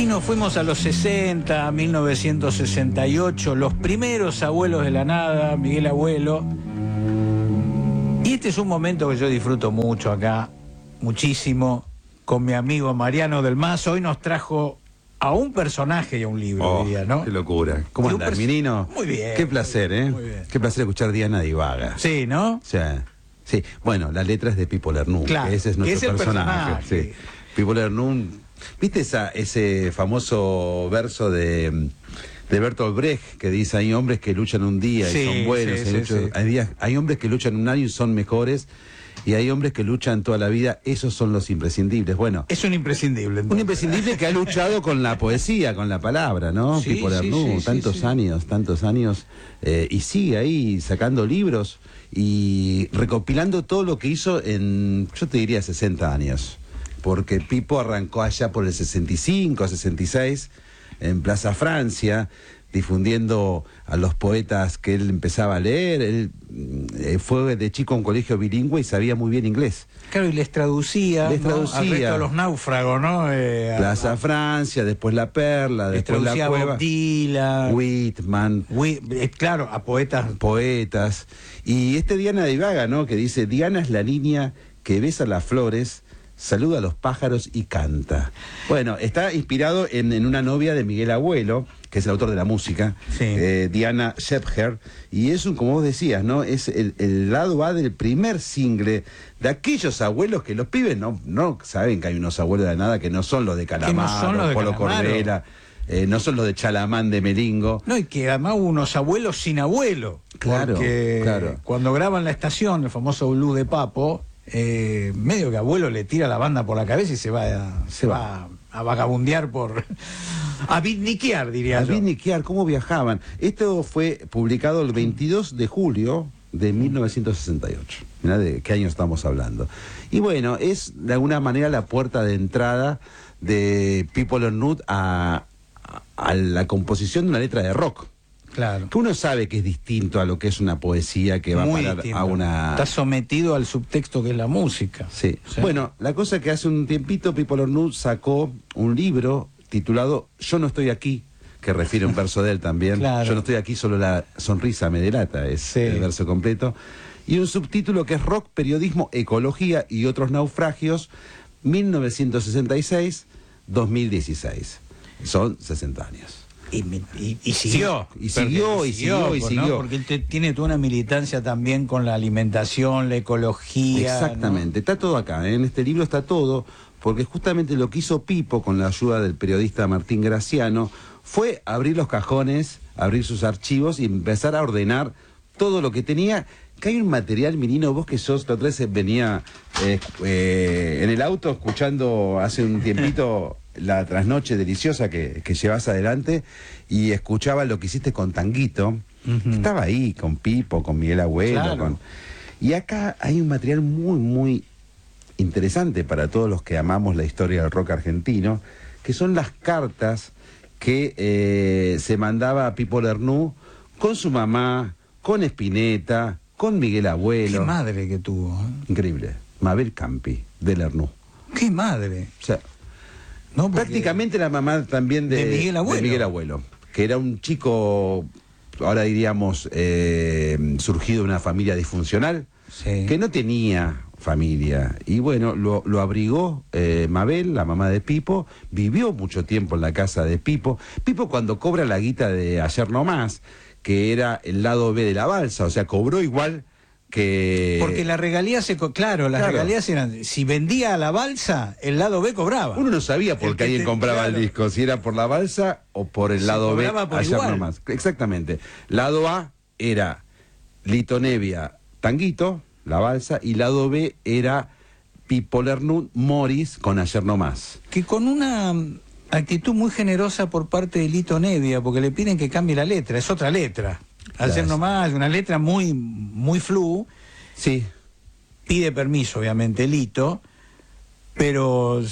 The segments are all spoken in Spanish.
nos fuimos a los 60, 1968, los primeros Abuelos de la Nada, Miguel Abuelo. Y este es un momento que yo disfruto mucho acá, muchísimo, con mi amigo Mariano del Mas. Hoy nos trajo a un personaje y a un libro, diría, ¿no? Qué locura. ¿Cómo andás, Minino? Muy bien. Qué placer, ¿eh? Muy bien. Qué placer escuchar Diana Divaga. Sí, ¿no? O sea, sí. Bueno, la letra es de Pipo Lernún, claro, que ese es nuestro personaje. Sí. Pipo Lernún, ¿viste ese famoso verso de Bertolt Brecht que dice: hay hombres que luchan un día y son buenos, hay hombres que luchan un año y son mejores, y hay hombres que luchan toda la vida, esos son los imprescindibles. Bueno, es un imprescindible, entonces. Un imprescindible que ha luchado con la poesía, con la palabra, ¿no? Sí, Pipo Lernún, tantos años, y sigue ahí sacando libros y recopilando todo lo que hizo en, yo te diría, 60 años. Porque Pipo arrancó allá por el 65, 66, en Plaza Francia, difundiendo a los poetas que él empezaba a leer. Él fue de chico a un colegio bilingüe y sabía muy bien inglés. Claro, y les traducía, al resto de los náufragos, ¿no? Plaza Francia, después La Perla, después La Cueva. Bob Dylan, Whitman. Claro, a poetas. Y Diana Divaga, ¿no? Que dice: Diana es la niña que besa las flores, saluda a los pájaros y canta. Bueno, está inspirado en una novia de Miguel Abuelo, que es el autor de la música, Diana Shepherd, y es como vos decías, ¿no? Es el lado A del primer single de aquellos abuelos que los pibes no saben que hay unos abuelos de nada que no son los de Calamaro, Polo Cordera, no son los de Chalamán de Melingo. No, y que además hubo unos abuelos sin abuelo. Claro, porque cuando graban La Estación, el famoso blues de Papo, medio que Abuelo le tira la banda por la cabeza y se va a vagabundear a bitniquear, diría yo. A bitniquear, ¿cómo viajaban? Esto fue publicado el 22 de julio de 1968. Mirá de qué año estamos hablando. Y bueno, es de alguna manera la puerta de entrada de Pipo Lernún a la composición de una letra de rock. Claro. Que uno sabe que es distinto a lo que es una poesía que va a parar a una... Está sometido al subtexto que es la música. Sí. Bueno, la cosa es que hace un tiempito Pipo Lernún sacó un libro titulado Yo no estoy aquí, que refiere a un verso de él también. Claro. Yo no estoy aquí, solo la sonrisa me delata, es el verso completo. Y un subtítulo que es Rock, Periodismo, Ecología y otros naufragios, 1966-2016. Son 60 años. Y siguió. Y siguió. ¿no? Porque él tiene toda una militancia también con la alimentación, la ecología. Exactamente, ¿no? Está todo acá, en este libro está todo, porque justamente lo que hizo Pipo con la ayuda del periodista Martín Graciano fue abrir los cajones, abrir sus archivos y empezar a ordenar todo lo que tenía. Que hay un material, Minino, vos que sos, la otra vez venía en el auto escuchando hace un tiempito la trasnoche deliciosa que llevas adelante, y escuchaba lo que hiciste con Tanguito, que estaba ahí con Pipo, con Miguel Abuelo. Claro. Y acá hay un material muy, muy interesante para todos los que amamos la historia del rock argentino, que son las cartas que se mandaba a Pipo Lernún con su mamá, con Spinetta, con Miguel Abuelo. Qué madre que tuvo. Increíble. Mabel Campi, de Lernún. Qué madre. O sea, no, prácticamente la mamá también de Miguel Abuelo, que era un chico, ahora diríamos, surgido de una familia disfuncional, que no tenía familia. Y bueno, lo abrigó Mabel, la mamá de Pipo, vivió mucho tiempo en la casa de Pipo. Pipo, cuando cobra la guita de Ayer No Más, que era el lado B de la balsa, o sea, cobró igual que... Porque las regalías regalías eran, si vendía a la balsa, el lado B cobraba. Uno no sabía por qué alguien compraba el disco, si era por la balsa o por el lado B. Ayer No Más. Exactamente. Lado A era Lito Nevia, Tanguito, la balsa, y lado B era Pipo Lernún, Morris, con Ayer No Más. Que con una actitud muy generosa por parte de Lito Nevia, porque le piden que cambie la letra, es otra letra. Ayer No Más, una letra muy, muy flu. Sí. Pide permiso, obviamente, Lito, pero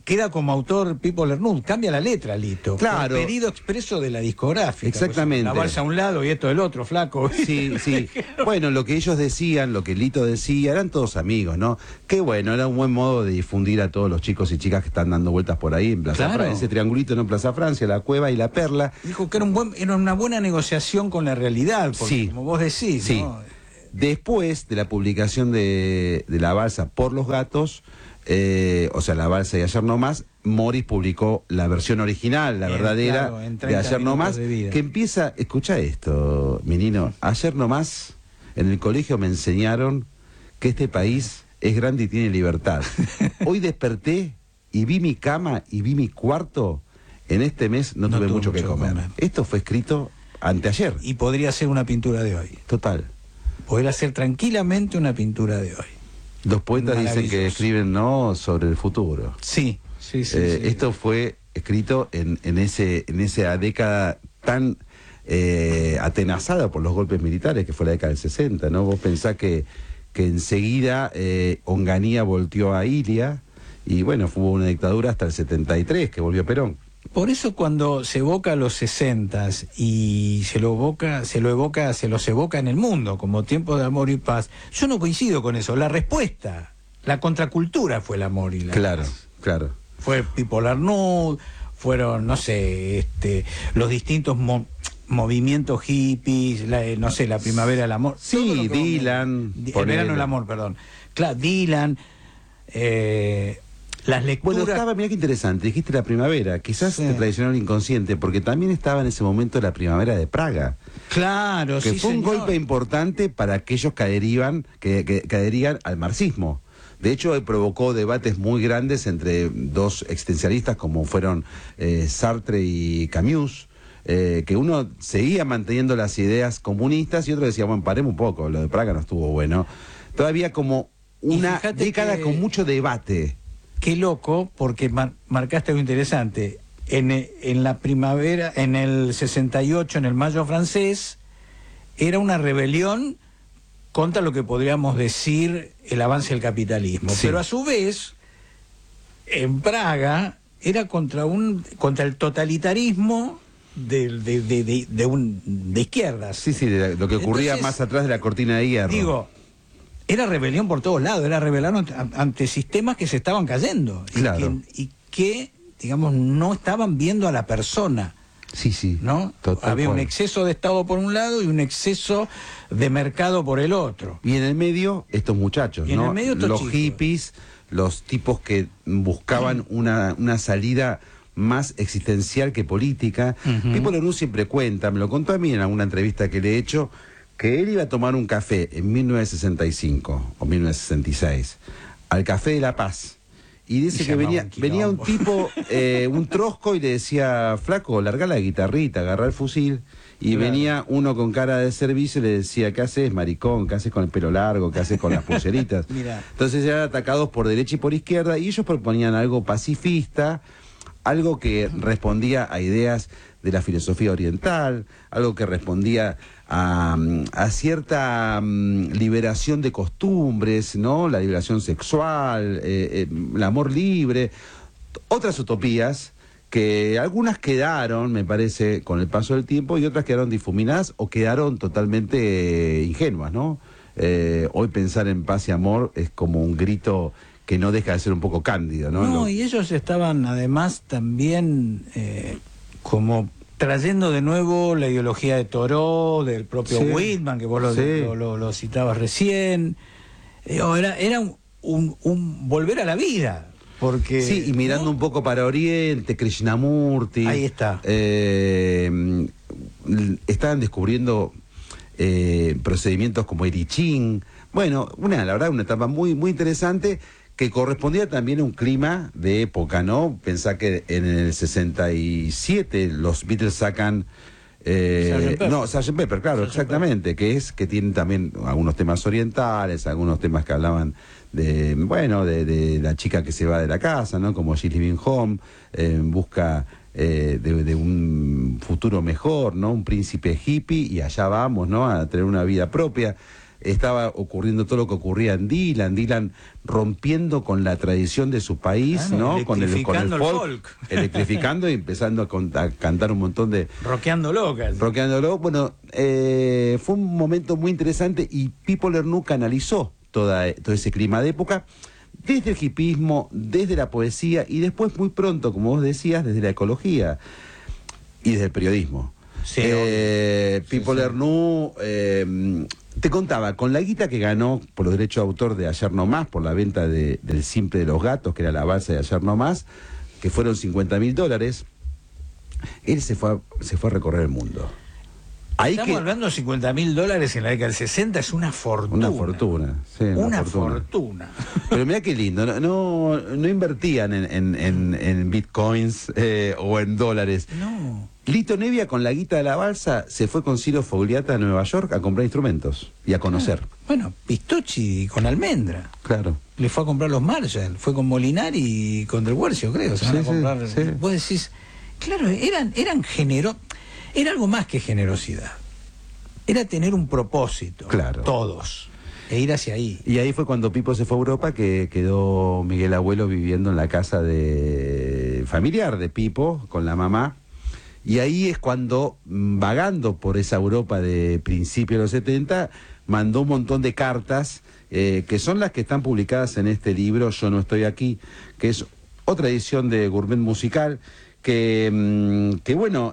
queda como autor Pipo Lernud, cambia la letra, Lito. Claro. Por pedido expreso de la discográfica. Exactamente. Pues, la balsa a un lado y esto del otro, flaco. Sí, sí. Bueno, lo que ellos decían, lo que Lito decía, eran todos amigos, ¿no? Que bueno, era un buen modo de difundir a todos los chicos y chicas que están dando vueltas por ahí en Plaza Claro. Francia, ese triangulito, ¿no? En Plaza Francia, la Cueva y la Perla. Dijo que era una buena negociación con la realidad, porque Sí. como vos decís, Sí. ¿no? Después de la publicación de La Balsa por los Gatos, o sea, La Balsa y Ayer No Más, Morris publicó la versión original, la Bien, verdadera, claro, en de 30 Ayer No minutos Más, de vida. que empieza, escucha esto, menino, ayer no más, en el colegio me enseñaron que este país es grande y tiene libertad. Hoy desperté y vi mi cama y vi mi cuarto, en este mes no tuve mucho que comer. Esto fue escrito anteayer. Y podría ser una pintura de hoy. Total. Podría ser tranquilamente una pintura de hoy. Los poetas dicen que Maravilloso. escriben no sobre el futuro. Sí, sí, sí. Esto fue escrito en esa década tan atenazada por los golpes militares, que fue la década del 60, ¿no? Vos pensás que enseguida Onganía volteó a Ilia y bueno, hubo una dictadura hasta el 73 que volvió Perón. Por eso cuando se evoca a los 60s y se los evoca en el mundo como tiempo de amor y paz, yo no coincido con eso. La respuesta, la contracultura fue el amor y la paz. Claro. Fue Pipo Lernud, fueron, no sé, los distintos movimientos hippies, no sé, la primavera del amor. Sí, todo lo que Dylan. el verano del amor, perdón. Claro, Dylan, las lecturas. Bueno, estaba, mira qué interesante, dijiste la primavera, quizás Sí. te traicionó el inconsciente, porque también estaba en ese momento la primavera de Praga, Claro, que sí, fue un señor. golpe importante para aquellos que adherían al marxismo. De hecho, provocó debates muy grandes entre dos existencialistas como fueron Sartre y Camus, que uno seguía manteniendo las ideas comunistas y otro decía, bueno, paremos un poco, lo de Praga no estuvo bueno. Todavía como una fíjate década que- con mucho debate. Qué loco, porque marcaste algo interesante. En la primavera, en el 68, en el Mayo francés, era una rebelión contra lo que podríamos decir el avance del capitalismo. Sí. Pero a su vez, en Praga, era contra el totalitarismo de izquierdas. Sí, sí, de lo que ocurría Entonces, más atrás de la cortina de hierro. Digo, era rebelión por todos lados, era rebelión ante sistemas que se estaban cayendo Claro. y que, digamos, no estaban viendo a la persona, Sí, sí. ¿no? Total Había un cual. exceso de Estado por un lado y un exceso de mercado por el otro. Y en el medio, estos muchachos, Y en ¿no? el medio estos los chicos. hippies, los tipos que buscaban una salida más existencial que política. Ujú. Pipo Lernud siempre cuenta, me lo contó a mí en alguna entrevista que le he hecho, que él iba a tomar un café en 1965 o 1966, al Café de la Paz. Y dice Y que llamaba venía un un quilombo. tipo, un trosco, y le decía, flaco, larga la guitarrita, agarra el fusil. Y Claro. venía uno con cara de servicio y le decía, ¿qué haces, maricón? ¿Qué haces con el pelo largo? ¿Qué haces con las pulseritas? Mirá. Entonces eran atacados por derecha y por izquierda, y ellos proponían algo pacifista, algo que respondía a ideas de la filosofía oriental, algo que respondía a cierta liberación de costumbres, ¿no? La liberación sexual, el amor libre, otras utopías que algunas quedaron, me parece, con el paso del tiempo, y otras quedaron difuminadas o quedaron totalmente ingenuas, ¿no? Hoy pensar en paz y amor es como un grito que no deja de ser un poco cándido, ¿no? No, y ellos estaban además también como trayendo de nuevo la ideología de Thoreau, del propio Sí. Whitman, que vos Sí. lo citabas recién. Era un volver a la vida, porque... Sí, y mirando ¿no? un poco para Oriente, Krishnamurti. Ahí está. Estaban descubriendo procedimientos como el I Ching. Bueno, la verdad, una etapa muy, muy interesante que correspondía también a un clima de época, ¿no? Pensá que en el 67 los Beatles sacan... Sgt. Pepper. no, Sgt. Pepper, claro, Sgt. exactamente, que tienen también algunos temas orientales, algunos temas que hablaban de la chica que se va de la casa, ¿no? Como She's Living Home, en busca de un futuro mejor, ¿no? Un príncipe hippie, y allá vamos, ¿no? A tener una vida propia. estaba ocurriendo todo lo que ocurría en Dylan rompiendo con la tradición de su país, ¿no? Con el folk, electrificando y empezando a cantar un montón de... Rockeándolo. Bueno, fue un momento muy interesante y Pipo Lernoux canalizó todo ese clima de época, desde el hipismo, desde la poesía y después muy pronto, como vos decías, desde la ecología y desde el periodismo. Sí, Pipo Lernoux, te contaba, con la guita que ganó por los derechos de autor de Ayer No Más, por la venta del Simple de los Gatos, que era la balsa de Ayer No Más, que fueron $50.000, él se fue a recorrer el mundo. Estamos hablando de $50.000 en la década del 60, es una fortuna. Una fortuna, sí. Una fortuna. Pero mira qué lindo, no invertían en bitcoins o en dólares. No. Lito Nevia, con la guita de la balsa, se fue con Ciro Fogliata a Nueva York a comprar instrumentos y a conocer. Bueno, Pistucci con Almendra. Claro. Le fue a comprar los Marshall, fue con Molinari y con Del Guercio, creo. Se van a comprar. Sí. Vos decís, claro, eran generosos. Era algo más que generosidad. Era tener un propósito. Claro. Todos. E ir hacia ahí. Y ahí fue cuando Pipo se fue a Europa, que quedó Miguel Abuelo viviendo en la casa familiar de Pipo, con la mamá. Y ahí es cuando, vagando por esa Europa de principios de los 70, mandó un montón de cartas, que son las que están publicadas en este libro, Yo no estoy aquí, que es otra edición de Gourmet Musical, que bueno,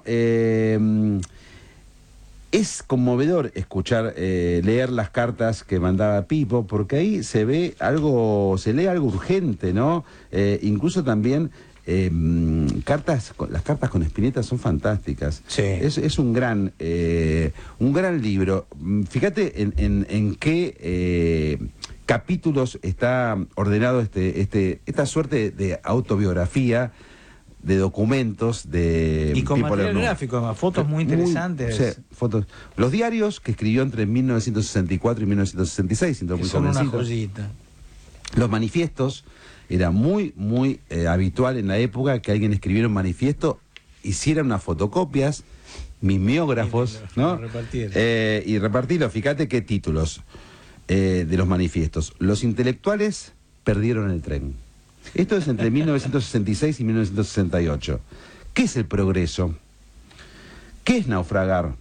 es conmovedor escuchar, leer las cartas que mandaba Pipo, porque ahí se lee algo urgente, ¿no? Incluso también las cartas con Spinetta son fantásticas. Sí. Es un gran libro. Fíjate en qué capítulos está ordenado esta suerte de autobiografía, de documentos de y con Pipo material Lernoux. gráfico, además, fotos muy interesantes. Sí, fotos. Los diarios que escribió entre 1964 y 1966, Que son una joyita. Los manifiestos, era muy habitual en la época que alguien escribiera un manifiesto, hiciera unas fotocopias, mimeógrafos, ¿no? Y repartirlo. Fíjate qué títulos de los manifiestos. Los intelectuales perdieron el tren. Esto es entre 1966 y 1968. ¿Qué es el progreso? ¿Qué es naufragar?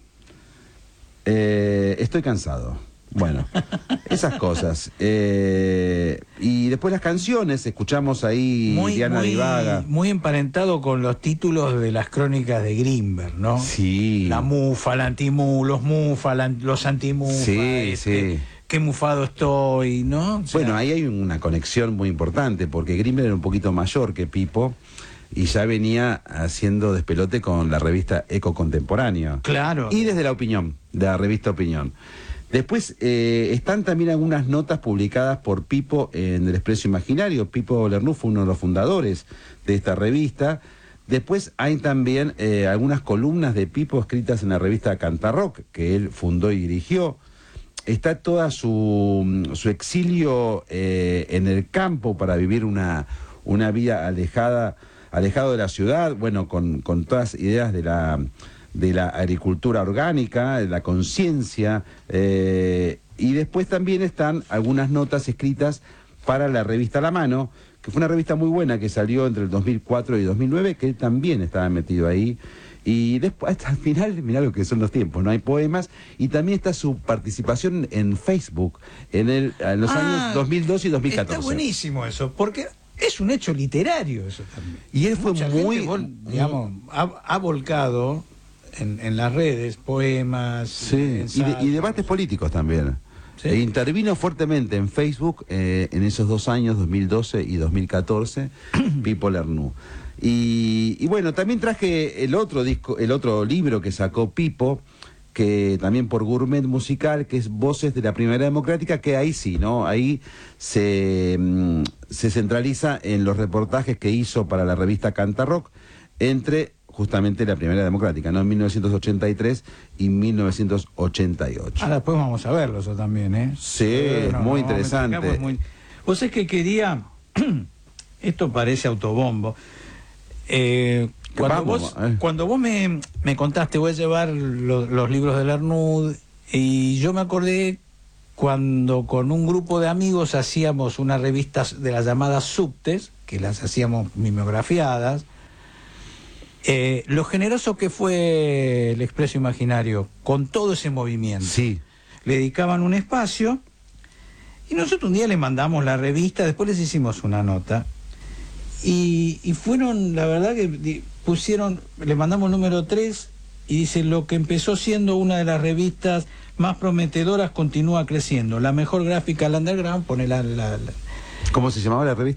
Estoy cansado. Bueno, esas cosas. Y después las canciones, escuchamos ahí Diana Divaga. Muy emparentado con los títulos de las crónicas de Grimberg, ¿no? Sí. La mufa, la antimú, los mufa, los antimufa. Sí. Qué mufado estoy, ¿no? O sea, bueno, ahí hay una conexión muy importante, porque Grimberg era un poquito mayor que Pipo y ya venía haciendo despelote con la revista Eco Contemporáneo. Claro. Y desde la Opinión, de la revista Opinión. Después están también algunas notas publicadas por Pipo en El Expreso Imaginario. Pipo Lernoux fue uno de los fundadores de esta revista. Después hay también algunas columnas de Pipo escritas en la revista Cantarrock, que él fundó y dirigió. Está toda su exilio en el campo para vivir una vida alejado de la ciudad, bueno, con todas ideas de la agricultura orgánica, de la conciencia, y después también están algunas notas escritas para la revista La Mano, que fue una revista muy buena que salió entre el 2004 y 2009, que él también estaba metido ahí. Y después, hasta el final, mirá lo que son los tiempos, no hay poemas, y también está su participación en Facebook en los años 2002 y 2014. Está buenísimo eso, porque es un hecho literario eso también. Y él fue ha volcado en las redes poemas, sí, y debates políticos también. ¿Sí? Intervino fuertemente en Facebook en esos 2 años, 2012 y 2014, Pipo Lernoux. Y bueno, también traje el otro libro que sacó Pipo, que también por Gourmet Musical, que es Voces de la Primavera Democrática, que ahí sí, ¿no? Ahí se centraliza en los reportajes que hizo para la revista Cantarrock entre justamente la Primavera Democrática, ¿no? En 1983 y 1988. Ahora después vamos a verlo eso también, ¿eh? Sí, muy interesante. Vos sabés que quería... Esto parece autobombo. Cuando vos me contaste, voy a llevar los libros de Lernoux, y yo me acordé cuando con un grupo de amigos hacíamos unas revistas de las llamadas subtes, que las hacíamos mimeografiadas, lo generoso que fue el Expreso Imaginario con todo ese movimiento. Sí. Le dedicaban un espacio y nosotros un día le mandamos la revista, después les hicimos una nota y fueron, la verdad que pusieron, le mandamos el número 3 y dice: lo que empezó siendo una de las revistas más prometedoras continúa creciendo, la mejor gráfica del underground, pone ¿Cómo se llamaba la revista?